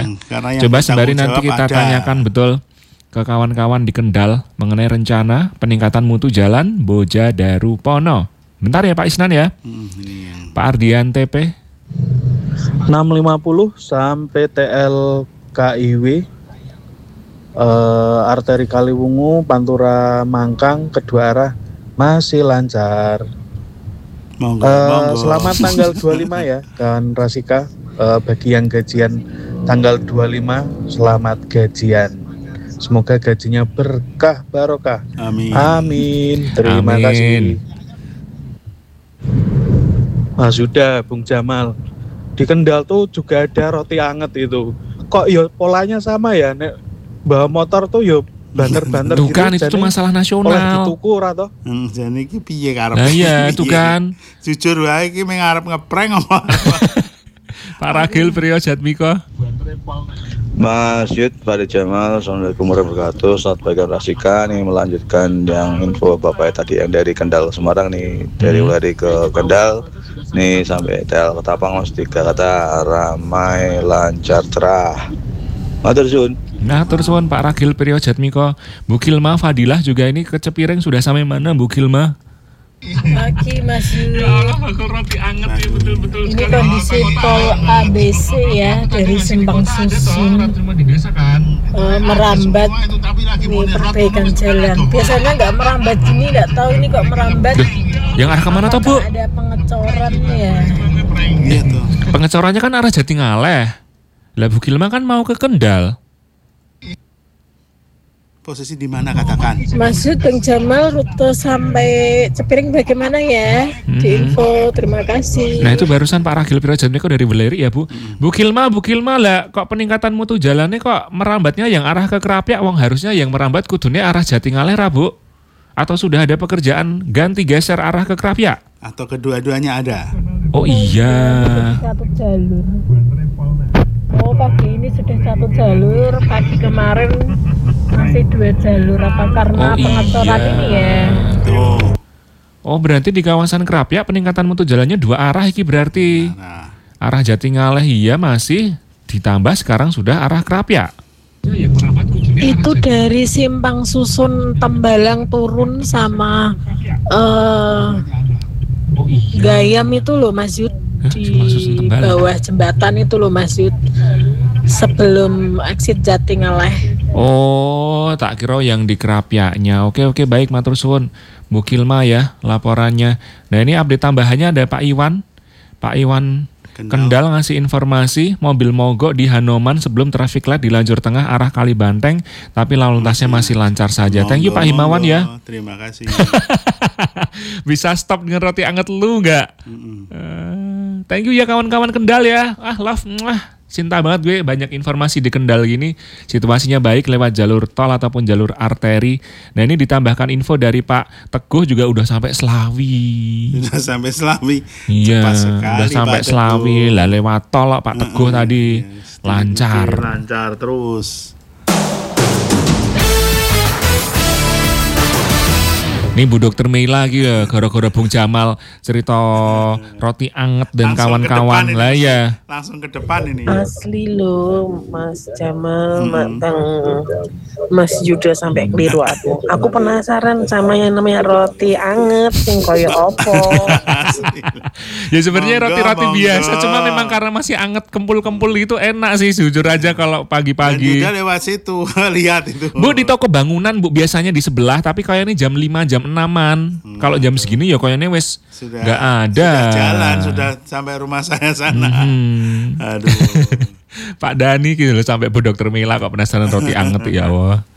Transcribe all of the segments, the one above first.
Karena yang Coba bertanggung sembari nanti jawab kita ada. tanyakan betul ke kawan-kawan di Kendal mengenai rencana peningkatan mutu jalan Boja Darupono. Bentar ya Pak Isnan ya. Ini yang Pak Ardian TP. 650 sampai TL KIW, arteri Kaliwungu, Pantura Mangkang, kedua arah masih lancar. monggo, monggo. Selamat tanggal 25 ya kawan Rasika. Bagi yang gajian tanggal 25, selamat gajian. Semoga gajinya berkah barokah. Amin. Amin. Terima Amin. kasih. Mas Yuda, Bung Jamal, di Kendal tuh juga ada roti anget itu. Kok ya polanya sama ya, nek bawa motor tuh ya banter-banter Tuh kan itu jadi tuh masalah oleh nasional. dituku ora toh? Jane iki piye karep? Nah iya itu kan Jujur wae iki mung arep ngeprank apa? Pak Ragil Priyo Jatmiko. Mas Yud, Pak Jamal, Assalamualaikum warahmatullahi wabarakatuh. Selamat pagi Rasika nih, melanjutkan yang info Bapak tadi yang dari Kendal Semarang nih, dari Wari ke Kendal nih sampai Tel Ketapang Mas, 3 kata ramai lancar cerah. Matur suwun. Nah terus Pak Ragil Priyo Jatmiko. Bu Kilma Fadilah juga ini ke Cepiring sudah sampai mana Bu Kilma? Pagi Mas Yuli. Roti anget ya betul-betul. Ini kondisi tol ABC ya dari Simpang Susun merambat nih perbaikan jalan. Biasanya nggak merambat gini, nggak tahu ini kok merambat. Yang arah kemana toh Bu? Ada pengecoran ya. Iya tuh. Pengecorannya kan arah Jatingaleh. Lah Bu Kilma kan mau ke Kendal. Posisi di mana katakan? Maksud Bang Jamal rute sampai Cepiring bagaimana ya? Di info, terima kasih. Nah itu barusan Pak Ragil Priyo Jatmiko dari Beleri ya Bu. Bu Kilma lah kok peningkatan mutu jalannya kok merambatnya yang arah ke Kerapiak, wong harusnya yang merambat kudunya arah Jatingaleh Bu. Atau sudah ada pekerjaan ganti geser arah ke Kerapiak? Atau kedua-duanya ada? Oh iya. Satu jalur. Oh pagi ini sudah satu jalur, pagi kemarin masih 2 jalur. Apa karena Oh, pengecoran iya. ini ya? Tuh. Oh berarti di kawasan Kerapiak peningkatan mutu jalannya 2 arah iki berarti. Nah, Arah Jatingaleh iya masih ditambah sekarang sudah arah Kerapiak. Itu dari Simpang Susun Tembalang turun sama Gayam itu loh Mas Yud, Simpang Susun di Tembalang. bawah jembatan itu loh Mas Yud, sebelum exit Jatingaleh. Oh, tak kira yang di Kerapiaknya. Oke, baik, matur suwun. Bu Kilma ya laporannya. Nah, ini update tambahannya ada Pak Iwan. Pak Iwan Kendal ngasih informasi mobil mogok di Hanoman sebelum traffic light di lajur tengah arah Kalibanteng, tapi lalu lintasnya masih lancar saja. Thank you Pak Himawan monggo. ya. Terima kasih. Bisa stop dengan roti anget lu nggak? Thank you ya kawan-kawan Kendal ya. Love. Cinta banget gue banyak informasi di Kendal gini. Situasinya baik lewat jalur tol ataupun jalur arteri. Nah ini ditambahkan info dari Pak Teguh juga udah sampai Slawi. Sudah sampai Slawi. Iya, Cepat sekali, udah sampai Pak Slawi. Teguh. Lah lewat tol Pak Teguh tadi Yes, lancar. Lancar terus. Ini Bu Dokter Mei lagi ya, gara-gara Bung Jamal cerita roti anget dan Langsung ke kawan-kawan depan ini, lah Mas. ya. Langsung ke depan ini. Asli loh Mas Jamal, Bang Mas Yuda sampai keliru aku. Aku penasaran sama yang namanya roti anget sing koyo opo. Ya sebenarnya Monggo, roti-roti monggo. biasa, cuma memang karena masih anget kempul-kempul gitu enak sih jujur aja kalau Dan pagi-pagi. juga lewat situ lihat itu. Bu di toko bangunan Bu biasanya di sebelah, tapi kayaknya jam 5 jam 6-an. Kalau jam segini ya kayaknya wes sudah nggak ada. Sudah jalan, sudah sampai rumah saya sana. Aduh. Pak Dani gitu loh sampai Bu Dokter Mila kok penasaran roti anget ya Allah.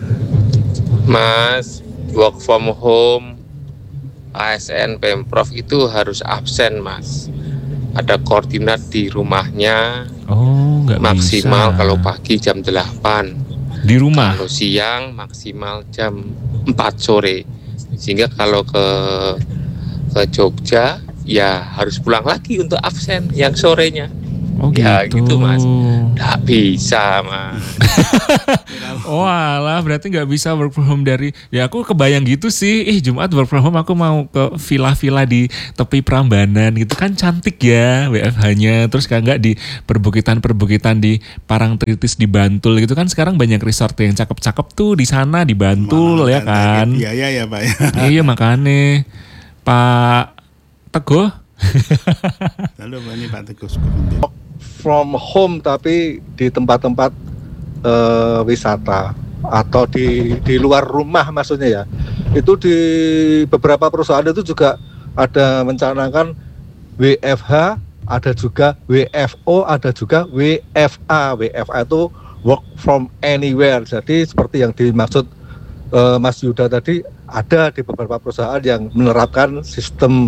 Mas, work from home, ASN Pemprov itu harus absen Mas. Ada koordinat di rumahnya, Oh nggak maksimal bisa. kalau pagi jam 8, Di rumah. kalau siang maksimal jam 4 sore. Sehingga kalau ke Jogja ya harus pulang lagi untuk absen yang sorenya. Oh Ya gitu mas. gitu. Nggak bisa mas. Oh alah, berarti nggak bisa work from home dari, ya aku kebayang gitu sih, Jumat work from home aku mau ke villa-villa di tepi Prambanan gitu kan, cantik ya WFH-nya, terus kan nggak di perbukitan-perbukitan di Parangtritis di Bantul gitu kan, sekarang banyak resort yang cakep-cakep tuh di sana di Bantul ya kan. Iya ya Pak ya. Iya makanya Pak Teguh. Lalu ini Pak Teguh. From home tapi di tempat-tempat wisata atau di luar rumah maksudnya ya. Itu di beberapa perusahaan itu juga ada mencanangkan WFH, ada juga WFO, ada juga WFA. WFA itu work from anywhere. Jadi seperti yang dimaksud Mas Yuda tadi, ada di beberapa perusahaan yang menerapkan sistem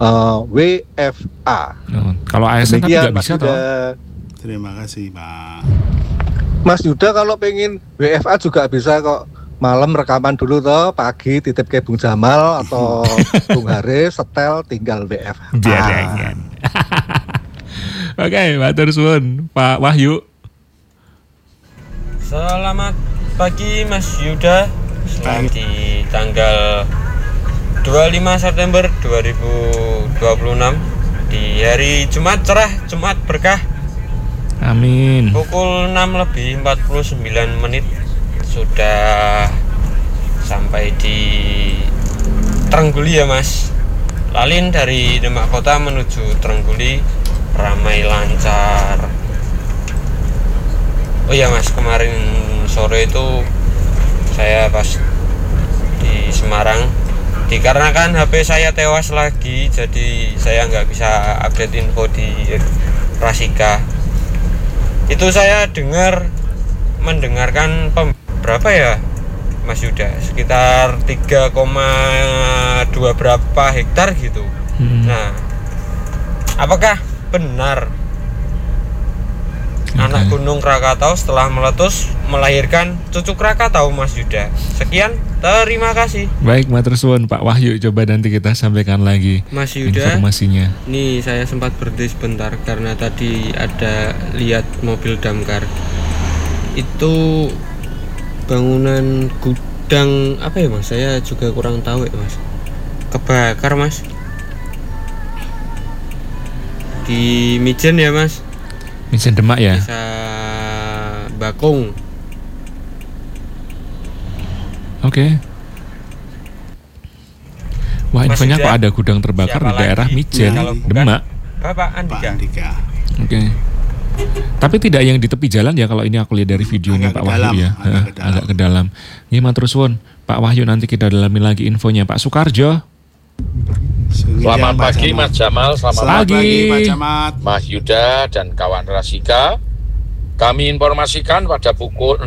WFA. Kalau ASN tapi nggak bisa toh. Terima kasih Pak. Mas Yuda kalau pengen WFA juga bisa kok. Malam rekaman dulu toh, pagi titip ke Bung Jamal atau Bung Haris, setel tinggal WFA. Jangan. Oke, matur suwun Pak Wahyu. Selamat pagi Mas Yuda. Selamat di tanggal 25 September 2026 di hari Jumat cerah, Jumat berkah. Amin. Pukul 6:49 sudah sampai di Trengguli ya Mas. Lalin dari Demak Kota menuju Trengguli ramai lancar. Oh iya Mas, kemarin sore itu saya pas di Semarang, dikarenakan HP saya tewas lagi, jadi saya nggak bisa update info di Rasika. Itu saya mendengarkan berapa ya Mas Yuda, sekitar 3,2 berapa hektar gitu. Nah, apakah benar anak gunung Krakatau setelah meletus melahirkan cucu Krakatau Mas Yuda? Sekian, terima kasih. Baik, matur suwun Pak Wahyu, coba nanti kita sampaikan lagi Mas Yuda, informasinya. nih saya sempat berhenti sebentar karena tadi ada lihat mobil damkar. Itu bangunan gudang apa ya Mas? Saya juga kurang tahu ya Mas. Kebakar Mas. Di Mijen ya Mas. Mijen Demak ya. Desa Bakung. Oke. Wah, Mas infonya Yuda, kok ada gudang terbakar siapa di daerah lagi? Mijen, Kalau bukan Demak. Bapak Pak Andika. Andika. Oke. Tapi tidak yang di tepi jalan ya, kalau ini aku lihat dari videonya Agak Pak ke Wahyu dalam, ya. Agak ke dalam. Ini matur suwun Pak Wahyu, nanti kita dalamin lagi infonya. Pak Sukarjo. Selamat pagi Mas Jamal, selamat pagi Pak Camat. Mas Yuda dan kawan Rasika. Kami informasikan pada pukul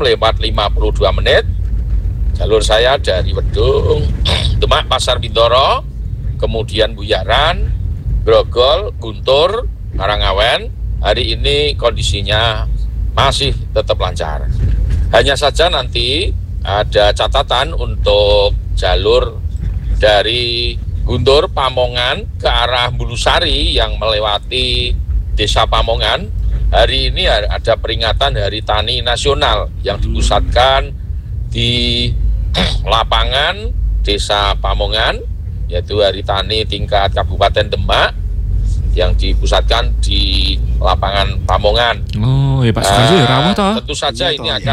6:52 jalur saya dari Wedung, Demak, Pasar Bintoro, kemudian Buyaran, Grogol, Guntur, Karangawen. Hari ini kondisinya masih tetap lancar. Hanya saja nanti ada catatan untuk jalur dari Guntur Pamongan ke arah Bulusari yang melewati Desa Pamongan. Hari ini ada peringatan Hari Tani Nasional yang dipusatkan di lapangan Desa Pamongan, yaitu Hari Tani tingkat Kabupaten Demak yang dipusatkan di lapangan Pamongan. Oh ya Pak Sukarjo ya rawuh toh. Tentu saja Iya, ini toh, akan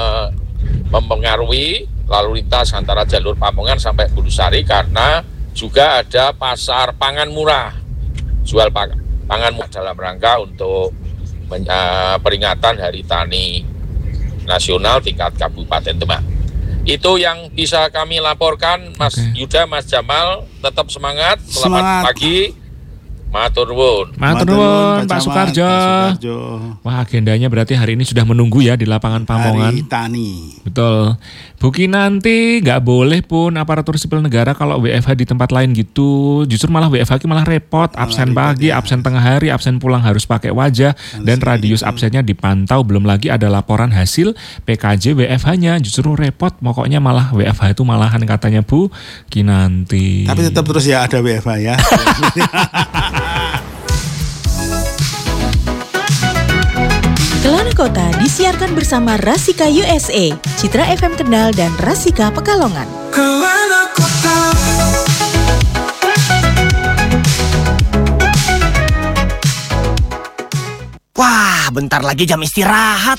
mempengaruhi lalu lintas antara jalur Pamongan sampai Bulusari, karena juga ada pasar pangan murah, jual pangan murah dalam rangka untuk peringatan Hari Tani Nasional tingkat Kabupaten Demak. Itu yang bisa kami laporkan Mas Yuda, Mas Jamal. Tetap semangat, selamat pagi. Matur nuwun. Matur nuwun Pak Sukarjo. Wah, agendanya berarti hari ini sudah menunggu ya di lapangan Pamongan. Hari Tani. Betul. Buki nanti nggak boleh pun aparatur sipil negara kalau WFH di tempat lain gitu. Justru malah WFH malah repot. Absen pagi, absen tengah hari, absen pulang harus pakai wajah. Dan radius absennya dipantau. Belum lagi ada laporan hasil PKJ WFH-nya. Justru repot. Pokoknya malah WFH itu malahan katanya Bu Kinanti. Tapi tetap terus ya ada WFH ya. Kelana Kota disiarkan bersama Rasika USA, Citra FM Kendal dan Rasika Pekalongan. Kelana Kota. Wah, bentar lagi jam istirahat.